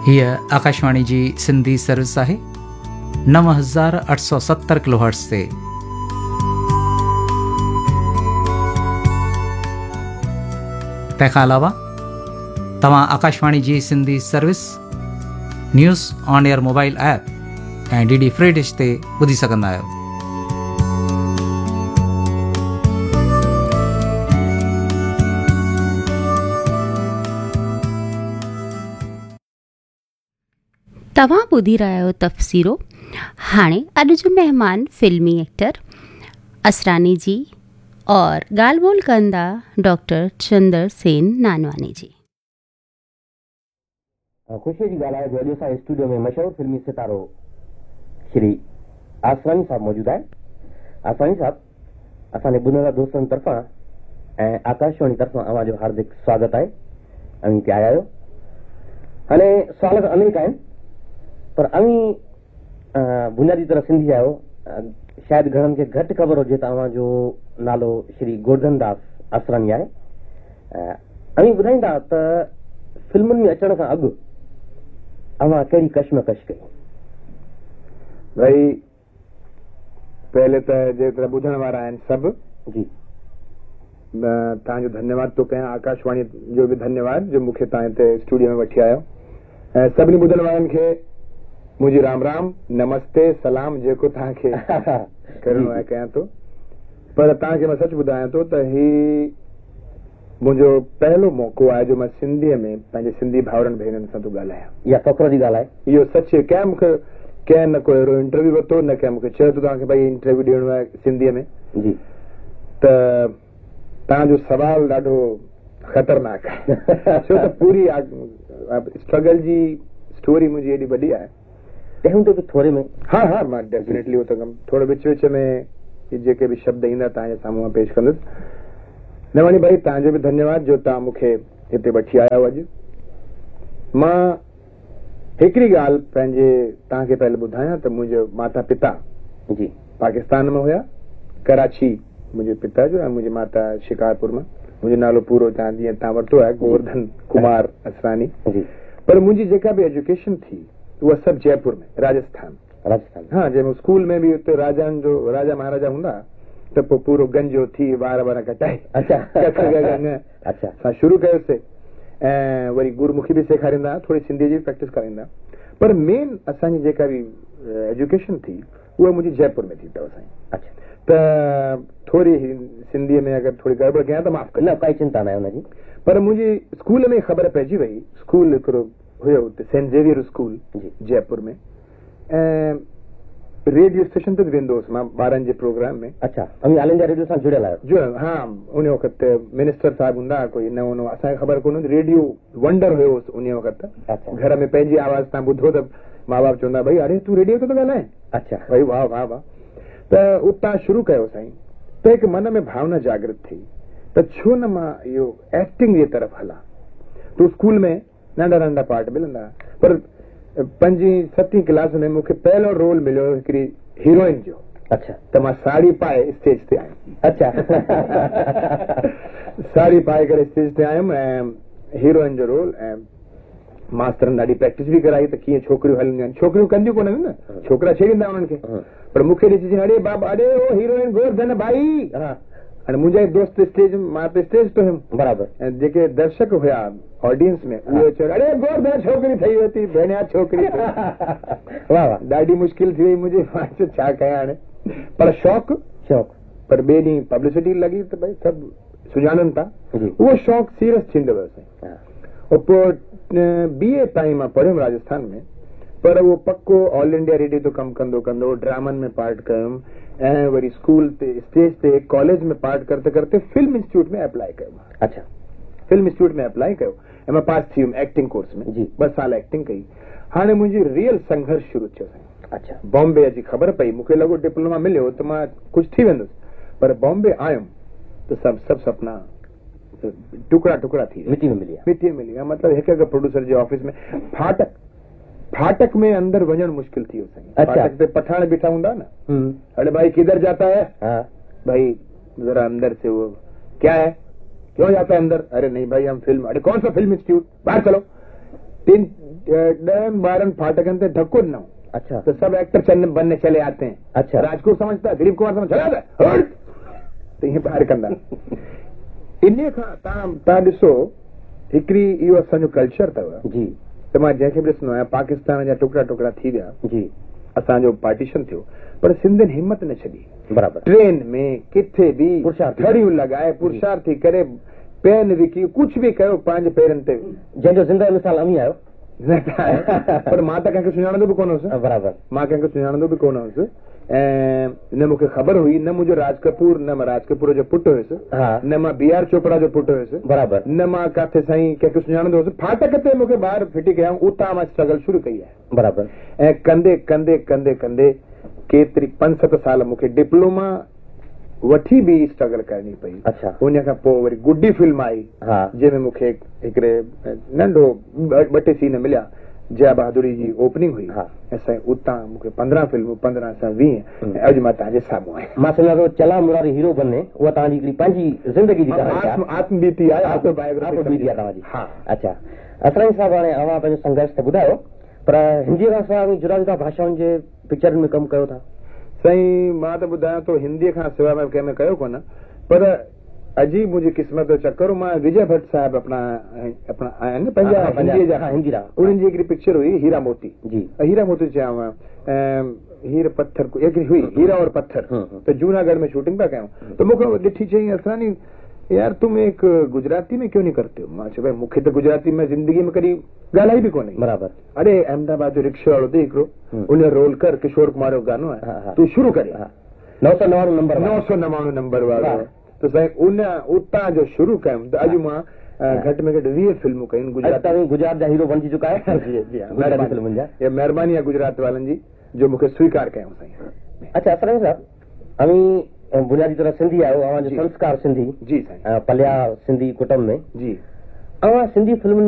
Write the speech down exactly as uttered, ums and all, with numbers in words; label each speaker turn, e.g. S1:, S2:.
S1: हीअ आकाशवाणी जी सिंधी सर्विस आहे नव हज़ार अठ सौ सत्तर किलो हर्ट्ज़ ते। तंहिंखां अलावा तव्हां आकाशवाणी जी Sindhi service news on air mobile app ऐं डी डी फ्री डिश ते ॿुधी सघंदा आहियो।
S2: तव्हां ॿुधी रहिया आहियो तफ़सीरो। हाणे अॼु जो महिमान फिल्मी एक्टर असरानी जी और ॻाल्हि ॿोल कंदा डॉक्टर चंदर सेन नानवानी जी।
S3: ख़ुशी जी ॻाल्हि आहे जो अॼु असांजे स्टूडियो में मशहूरु फिल्मी सितारो श्री आसरानी साहब मौजूदु आहे। आसरानी साहब, असांजे ॿुधंदड़ दोस्तनि तरफ़ां ऐं आकाशवाणी तरफ़ां अव्हांजो हार्दिक स्वागत आहे। अवी हिते आया आहियो। हाणे सुवाल त अनेक आहिनि, पर अवी बुनियादी तरह सिंधी आहियो। शायदि घणनि खे घटि ख़बर हुजे त अव्हांजो नालो श्री गोवर्धन दास आसरानी आहे। अवी ॿुधाईंदा त फिल्मुनि में अचण खां अॻु अव्हां कहिड़ी कश्मकश कई?
S4: भाई पहले त जेतिरा ॿुधण वारा आहिनि सभु
S3: जी
S4: तव्हांजो धन्यवाद थो कयां। आकाशवाणी जो बि धन्यवाद जो मूंखे तव्हां हिते स्टूडियो में वठी आयो। ऐं सभिनी ॿुधण वारनि खे मुंहिंजी राम राम नमस्ते सलाम जेको तव्हांखे करिणो आहे कयां थो। पर तव्हांखे मां सच ॿुधायां थो त ही मुंहिंजो पहिलो मौक़ो आहे जो मां सिंधीअ में पंहिंजे सिंधी भाउरनि भेनरुनि सां थो ॻाल्हायां।
S3: इहा फ़ख़्र जी ॻाल्हि आहे।
S4: इहो सच आहे। कंहिं मूंखे कंहिं न को अहिड़ो इंटरव्यू वरितो, न कंहिं मूंखे चयो त तव्हांखे भई इंटरव्यू ॾियणो आहे सिंधीअ में।
S3: जी
S4: त तव्हांजो सवाल ॾाढो ख़तरनाक आहे छो त पूरी स्ट्रगल जी स्टोरी मुंहिंजी एॾी वॾी आहे।
S3: तंहिं हूंदे बि थोरे में
S4: हा हा मां डेफिनेटली उहो त कमु थोरो विच विच में जेके बि शब्द ईंदा तव्हांजे साम्हूं मां पेश कंदुसि। नवानी भाई तव्हांजो बि धन्यवाद जो तव्हां मूंखे हिते वठी आया आहियो अॼु। मां हिकिड़ी ॻाल्हि पंहिंजे तव्हांखे पहले ॿुधायां त मुंहिंजो माता पिता
S3: जी
S4: पाकिस्तान में हुया, कराची मुंहिंजे पिता जो, ऐं मुंहिंजी माता शिकारपुर में। मुंहिंजो नालो पूरो तव्हां जीअं तव्हां वरितो आहे गोवर्धन कुमार असरानी। पर मुंहिंजी जेका बि एजुकेशन थी उहा सभु जयपुर में, राजस्थान।
S3: राजस्थान
S4: हा, जंहिंमें स्कूल में बि उते राजाउनि जो राजा महाराजा हूंदा त पोइ पूरो गंजो थी वार वार कटाए
S3: अच्छा
S4: अच्छा असां शुरू कयोसीं। ऐं वरी गुरुमुखी बि सेखारींदा, थोरी सिंधी जी प्रैक्टिस कराईंदा। पर मेन असांजी जेका बि एजुकेशन थी उहा मुंहिंजी जयपुर में थी अथव साईं।
S3: अच्छा
S4: त थोरी सिंधीअ में अगरि थोरी गड़बड़ कयां त माफ़ कयो।
S3: न काई चिंता न आहे हुनजी।
S4: पर मुंहिंजी स्कूल में ख़बर पइजी वई। स्कूल हिकिड़ो हुयो हुते सेंट ज़ेवियर स्कूल जयपुर में, ऐं रेडियो स्टेशन ते वेंदो हुउसि मां ॿारनि जे प्रोग्राम में।
S3: अच्छा, अमी ऑल इंडिया रेडियो सां जुड़ियल आहियो?
S4: जुड़ियल, हा। उन वक़्तु मिनिस्टर साहिबु हूंदा कोई न हुन, असांखे ख़बर कोन हुई। रेडियो वंडर हुयो उन वक़्तु। घर में पंहिंजी आवाज़ तव्हां ॿुधो त माउ बाप चवंदा भई अरे तूं रेडियो ते थो ॻाल्हाए। अच्छा भई वाह वाह वाह। त उतां शुरू कयो साईं। त हिकु मन में भावना जागृत थी त छो न मां इहो एक्टिंग जे तरफ़ हलां। तो स्कूल में नंढा नंढा पार्ट मिलंदा, पर पंजी सतीं क्लास में मूंखे पहिलो रोल मिलियो हिकिड़ी हीरोइन जो। अच्छा, त मां साड़ी पाए स्टेज ते आयुमि। अच्छा साड़ी पाए करे स्टेज ते आयुमि ऐं हीरोइन जो रोल। ऐं मास्तरनि ॾाढी प्रैक्टिस बि कराई त कीअं छोकिरियूं हलंदियूं आहिनि। छोकिरियूं कंदियूं कोन आहिनि न, छोकिरा छेड़ींदा उन्हनि खे। पर मूंखे ॾिसी अड़े बाबा अड़े ओ हीरोइन गोवर्धन भाई। हाणे मुंहिंजा दोस्त स्टेज, मां त स्टेज ते हुयुमि बराबरि। ऐं जेके दर्शक हुया ऑडियंस में उहे चयो अड़े गोवर्धन छोकिरी ठही वरिती, भेणिया छोकिरी। वाह वाह, ॾाढी मुश्किल थी वई मुंहिंजी। मां चयो छा कयां हाणे। पर शौक़ु शौक़ु पर ॿिए ॾींहुं पब्लिसिटी लॻी त भई सभु सुञाणनि था। उहो शौक़ु सीरियस थींदो वियो। पोइ बी ए ताईं मां पढ़ियुमि राजस्थान में। पर उहो पक्को ऑल इंडिया रेडियो तो कमु कंदो कंदो ड्रामनि में पार्ट कयुमि। ऐं वरी स्कूल ते स्टेज ते कॉलेज में पार्ट करते करते फिल्म इंस्टीट्यूट में अप्लाई कयो। अच्छा, फिल्म इंस्टीट्यूट में अप्लाई कयो ऐं मां पास थी वियुमि एक्टिंग कोर्स में। जी ॿ साल एक्टिंग कई। हाणे मुंहिंजी रियल संघर्ष शुरू थियो साईं। अच्छा, बॉम्बे अची ख़बर पई, मूंखे लॻो डिप्लोमा मिलियो त मां कुझु थी वेंदुसि। पर बॉम्बे आयुमि त सभु सभु सपना टुकड़ा टुकड़ा थी मिटी में मिली मिटी में मिली विया। मतिलबु हिकु हिकु प्रोड्यूसर जे ऑफिस में फाटक फाटक में अंदर वञणु मुश्किल थी वियो साईं। फाटक पे पठान बीठा हूंदा न, अरे भाई किधर जाता है? भाई जरा अंदर से। वो क्या है, क्यों जाता है अंदर? अरे नहीं भाई हम फिल्म। अरे कौन सा फिल्म इंस्टीट्यूट, बाहर चलो। तीन ॾहनि ॿारहनि फाटकनि ते धक्को ॾिनो।
S3: अच्छा
S4: तो सब एक्टर चलने बनने चले आते हैं।
S3: अच्छा
S4: राजकोट समझता दिलीप कुमार समझ चला हट तो ईअं ॿाहिरि कंदा। इन खां तव्हां तव्हां ॾिसो हिकिड़ी इहो असांजो कल्चर अथव
S3: जी
S4: त मां जंहिंखे बि ॾिसंदो आहियां पाकिस्तान जा टुकड़ा टुकड़ा थी विया
S3: जी
S4: असांजो पार्टीशन थियो पर सिंधियुनि हिमत न छॾी।
S3: बराबरि
S4: ट्रेन में किथे बि
S3: पुरुषार्थ
S4: घड़ियूं लॻाए पुरुषार्थ थी करे पेन विकी कुझु बि कयो पंहिंजे पेरनि ते
S3: जंहिंजो ज़िंदह मिसाल अमी आयो।
S4: पर मां त कंहिंखे सुञाणंदो बि कोन हुउसि।
S3: बराबरि
S4: मां कंहिंखे सुञाणंदो बि कोन हुउसि ऐं न मूंखे ख़बर हुई न मुंहिंजो राज कपूर न मां राज कपूर जो पुटु हुयुसि
S3: हा
S4: न मां बी आर चोपड़ा जो पुटु हुयुसि
S3: बराबरि
S4: न मां किथे साईं कंहिंखे सुञाणंदो हुउसि। फाटक ते मूंखे ॿाहिरि फिटी कयऊं उतां मां स्ट्रगल शुरू कई आहे
S3: बराबरि
S4: ऐं कंदे कंदे कंदे कंदे केतिरी पंज सत साल मूंखे डिप्लोमा वठी बि स्ट्रगल करणी पई।
S3: अच्छा
S4: उन खां पोइ वरी गुडी फिल्म आई
S3: हा
S4: जंहिंमें मूंखे हिकिड़े नंढो ॿ टे सीन मिलिया जया बहादुरी जी ओपनिंग हुई
S3: हा
S4: ऐं साईं उतां मूंखे पंद्रहं फिल्मूं पंद्रहं सां वीह ऐं अॼु मां तव्हांजे साम्हूं आहियां।
S3: मां सम्झां थो चला मुरारी हीरो बने उहा तव्हांजी हिकिड़ी पंहिंजी ज़िंदगी जी कहाणी आहे।
S4: आत्मबीती आहे
S3: आत्मबीती आहे तव्हांजी।
S4: हा
S3: अच्छा असरानी साहिबु हाणे अवां पंहिंजो संघर्ष त ॿुधायो पर हिंदीअ खां सवाइ जुदा जुदा भाषाउनि जे पिक्चरुनि में कमु कयो था।
S4: साईं मां त ॿुधायां थो हिंदीअ खां सवाइ मां कंहिंमें कयो कोन पर अजी मुंहिंजी क़िस्मत जो चक्कर मां विजय भट्ट साहिब अपना अपना आहिनि न पंहिंजा हिंदीअ जा
S3: हिंदी रहा
S4: उन्हनि जी हिकिड़ी पिक्चर हुई हीरा मोती
S3: जी
S4: हीरा मोती चयां हीर पत्थर हिकिड़ी हुई हीरा और पत्थर त जूनागढ़ में शूटिंग पिया कयूं त मूंखे ॾिठी चई असरानी यार तुम एक गुजराती में क्यों नहीं करते हो। मां चयो भाई मूंखे त गुजराती में ज़िंदगी में कॾहिं ॻाल्हाई बि कोन्हे। बराबरि अरे अहमदाबाद जो रिक्शा वारो थी हिकिड़ो उन रोल कर किशोर कुमार जो गानो आहे तूं शुरू कर
S3: नौ सौ नवाणवे नंबर
S4: नौ सौ नवाणवे नंबर वारो त साईं उन उतां जो शुरू कयुमि त अॼु मां घटि में घटि वीह फिल्मूं कयूं गुजरात
S3: गुजरात जा हीरो बणिजी चुका आहे।
S4: महिरबानी आहे गुजरात वारनि जी जो मूंखे स्वीकार कयूं साईं।
S3: अच्छा असरानी साहब अमी बुनियादी तरह सिंधी आहियो अवां जो संस्कार सिंधी
S4: जी साईं
S3: पलिया सिंधी कुटुंब में
S4: जी
S3: अवां सिंधी फिल्मुनि